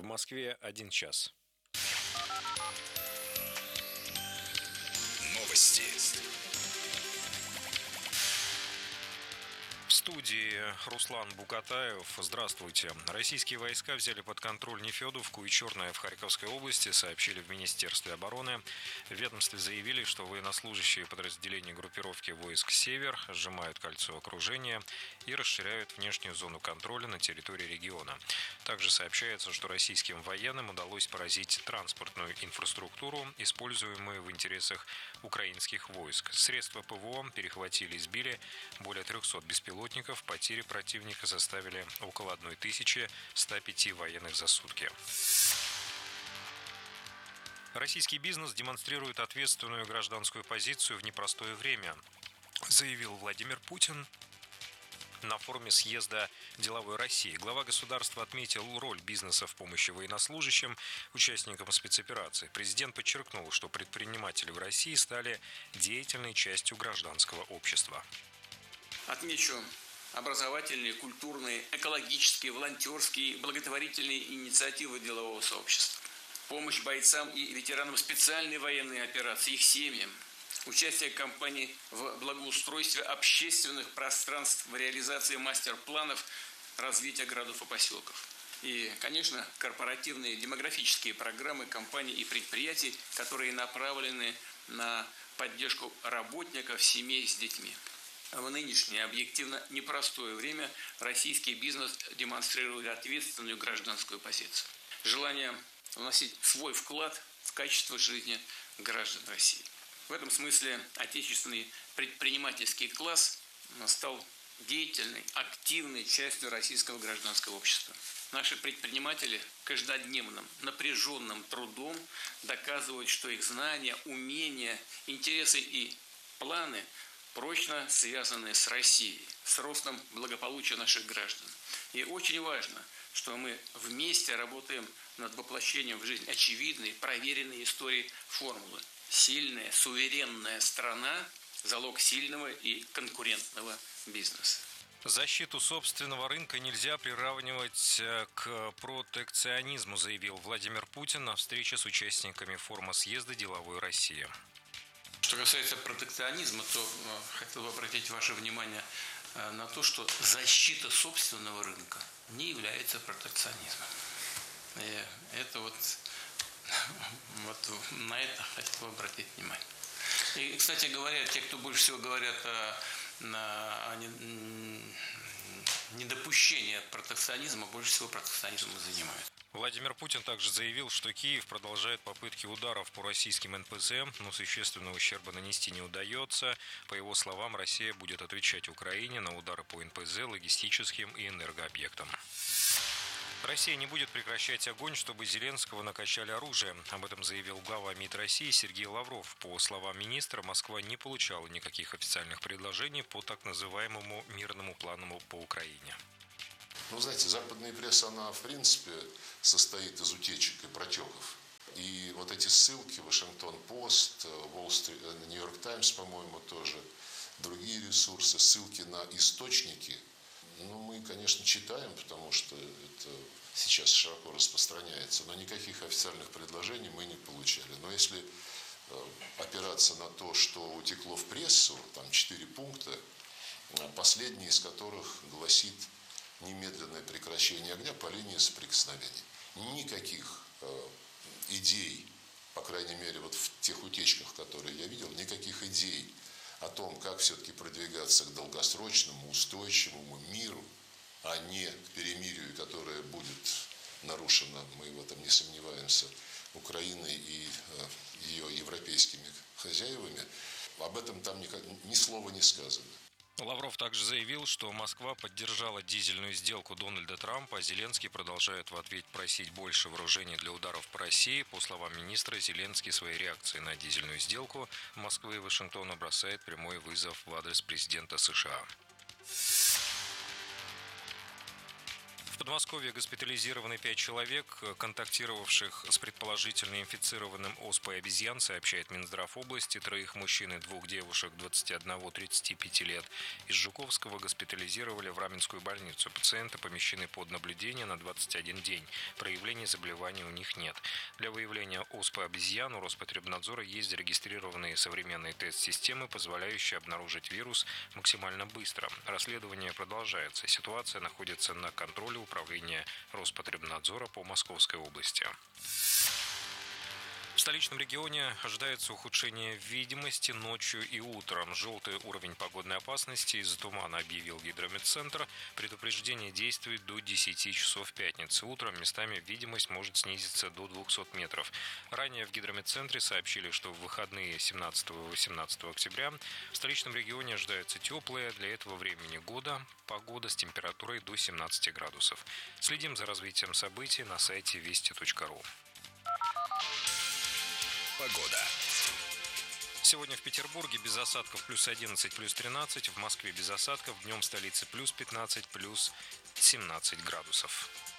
Москве 1 час. Новости. В студии Руслан Букатаев. Здравствуйте. Российские войска взяли под контроль Нефедовку и Черное в Харьковской области, сообщили в Министерстве обороны. В ведомстве заявили, что военнослужащие подразделения группировки войск «Север» сжимают кольцо окружения и расширяют внешнюю зону контроля на территории региона. Также сообщается, что российским военным удалось поразить транспортную инфраструктуру, используемую в интересах украинских войск. Средства ПВО перехватили и сбили более 300 беспилотников. Потери противника составили около 1105 военных за сутки. Российский бизнес демонстрирует ответственную гражданскую позицию в непростое время, заявил Владимир Путин на форуме съезда «Деловой России». Глава государства отметил роль бизнеса в помощи военнослужащим, участникам спецоперации. Президент подчеркнул, что предприниматели в России стали деятельной частью гражданского общества. Отмечу образовательные, культурные, экологические, волонтерские, благотворительные инициативы делового сообщества. Помощь бойцам и ветеранам специальной военной операции, их семьям. Участие компаний в благоустройстве общественных пространств, в реализации мастер-планов развития городов и поселков. И, конечно, корпоративные демографические программы компаний и предприятий, которые направлены на поддержку работников, семей с детьми. В нынешнее объективно непростое время российский бизнес демонстрирует ответственную гражданскую позицию. Желание вносить свой вклад в качество жизни граждан России. В этом смысле отечественный предпринимательский класс стал деятельной, активной частью российского гражданского общества. Наши предприниматели каждодневным, напряженным трудом доказывают, что их знания, умения, интересы и планы прочно связаны с Россией, с ростом благополучия наших граждан. И очень важно, что мы вместе работаем над воплощением в жизнь очевидной, проверенной истории формулы. Сильная, суверенная страна – залог сильного и конкурентного бизнеса. Защиту собственного рынка нельзя приравнивать к протекционизму, заявил Владимир Путин на встрече с участниками форума съезда «Деловой России». Что касается протекционизма, то хотел бы обратить ваше внимание на то, что защита собственного рынка не является протекционизмом. И это вот на это хотел бы обратить внимание. И, кстати говоря, те, кто больше всего говорят о недопущении протекционизма, больше всего протекционизмом и занимаются. Владимир Путин также заявил, что Киев продолжает попытки ударов по российским НПЗ, но существенного ущерба нанести не удается. По его словам, Россия будет отвечать Украине на удары по НПЗ, логистическим и энергообъектам. Россия не будет прекращать огонь, чтобы Зеленского накачали оружием. Об этом заявил глава МИД России Сергей Лавров. По словам министра, Москва не получала никаких официальных предложений по так называемому мирному плану по Украине. Знаете, западная пресса, она в принципе состоит из утечек и протеков. И вот эти ссылки, Вашингтон-Пост, Нью-Йорк Таймс, по-моему, тоже, другие ресурсы, ссылки на источники, мы, конечно, читаем, потому что это сейчас широко распространяется, но никаких официальных предложений мы не получали. Но если опираться на то, что утекло в прессу, там 4 пункта, последний из которых гласит немедленное прекращение огня по линии соприкосновения. Никаких идей, по крайней мере, вот в тех утечках, которые я видел, никаких идей о том, как все-таки продвигаться к долгосрочному, устойчивому миру, а не к перемирию, которое будет нарушено, мы в этом не сомневаемся, Украиной и ее европейскими хозяевами, об этом там ни слова не сказано. Лавров также заявил, что Москва поддержала дизельную сделку Дональда Трампа, а Зеленский продолжает в ответ просить больше вооружений для ударов по России. По словам министра, Зеленский своей реакцией на дизельную сделку Москвы и Вашингтона бросает прямой вызов в адрес президента США. В Подмосковье госпитализированы 5 человек, контактировавших с предположительно инфицированным оспой обезьян, сообщает Минздрав области. 3 мужчин и 2 девушек 21-35 лет из Жуковского госпитализировали в Раменскую больницу. Пациенты помещены под наблюдение на 21 день. Проявлений заболевания у них нет. Для выявления оспы обезьян у Роспотребнадзора есть зарегистрированные современные тест-системы, позволяющие обнаружить вирус максимально быстро. Расследование продолжается. Ситуация находится на контроле Управления Роспотребнадзора по Московской области. В столичном регионе ожидается ухудшение видимости ночью и утром. Желтый уровень погодной опасности из-за тумана объявил Гидрометцентр. Предупреждение действует до 10 часов пятницы. Утром местами видимость может снизиться до 200 метров. Ранее в Гидрометцентре сообщили, что в выходные 17 и 18 октября в столичном регионе ожидается теплая для этого времени года погода с температурой до 17 градусов. Следим за развитием событий на сайте вести.ру. Погода. Сегодня в Петербурге без осадков плюс 11, плюс 13. В Москве без осадков. Днем в столице плюс 15, плюс 17 градусов.